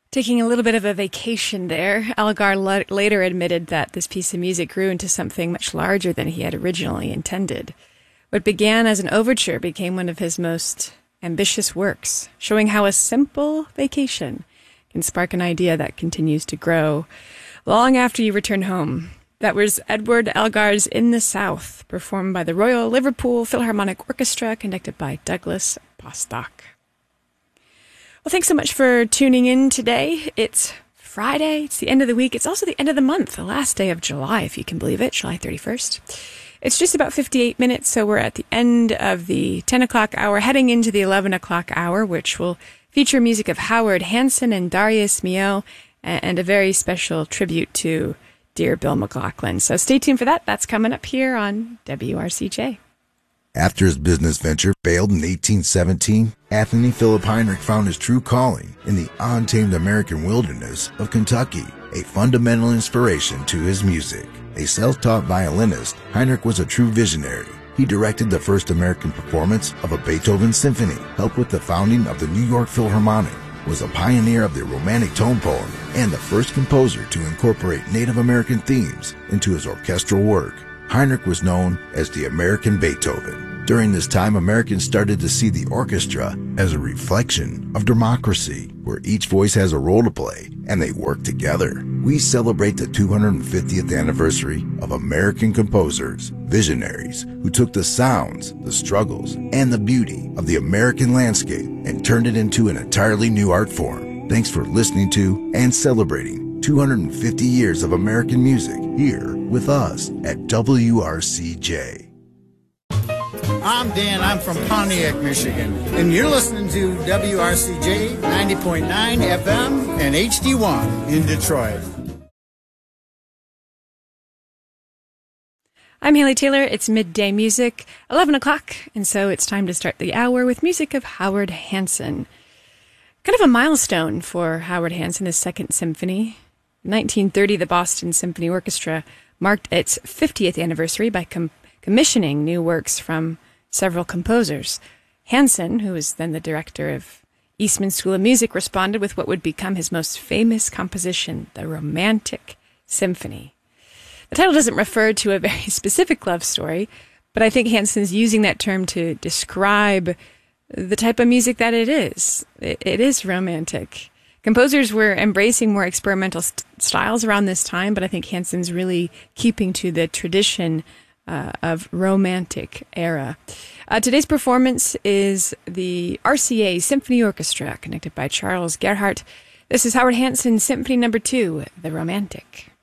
Taking a little bit of a vacation there, Elgar later admitted that this piece of music grew into something much larger than he had originally intended. What began as an overture became one of his most ambitious works, showing how a simple vacation can spark an idea that continues to grow long after you return home. That was Edward Elgar's In the South, performed by the Royal Liverpool Philharmonic Orchestra, conducted by Douglas Bostock. Well, thanks so much for tuning in today. It's Friday. It's the end of the week. It's also the end of the month, the last day of July, if you can believe it, July 31st. It's just about 58 minutes, so we're at the end of the 10 o'clock hour, heading into the 11 o'clock hour, which will feature music of Howard Hanson and Darius Milhaud, and a very special tribute to dear Bill McLaughlin. So stay tuned for that. That's coming up here on WRCJ. After his business venture failed in 1817, Anthony Philip Heinrich found his true calling in the untamed American wilderness of Kentucky, a fundamental inspiration to his music. A self-taught violinist, Heinrich was a true visionary. He directed the first American performance of a Beethoven symphony, helped with the founding of the New York Philharmonic, was a pioneer of the Romantic tone poem, and the first composer to incorporate Native American themes into his orchestral work. Heinrich was known as the American Beethoven. During this time, Americans started to see the orchestra as a reflection of democracy, where each voice has a role to play and they work together. We celebrate the 250th anniversary of American composers, visionaries who took the sounds, the struggles, and the beauty of the American landscape and turned it into an entirely new art form. Thanks for listening to and celebrating 250 years of American music here with us at WRCJ. I'm Dan. I'm from Pontiac, Michigan. And you're listening to WRCJ 90.9 FM and HD1 in Detroit. I'm Haley Taylor. It's midday music, 11 o'clock, and so it's time to start the hour with music of Howard Hanson. Kind of a milestone for Howard Hanson, his Second Symphony. In 1930, the Boston Symphony Orchestra marked its 50th anniversary by commissioning new works from several composers. Hanson, who was then the director of Eastman School of Music, responded with what would become his most famous composition, the Romantic Symphony. The title doesn't refer to a very specific love story, but I think Hanson's using that term to describe the type of music that it is. It is romantic. Composers were embracing more experimental styles around this time, but I think Hanson's really keeping to the tradition of romantic era. Today's performance is the RCA Symphony Orchestra, conducted by Charles Gerhardt. This is Howard Hanson Symphony No. 2, The Romantic.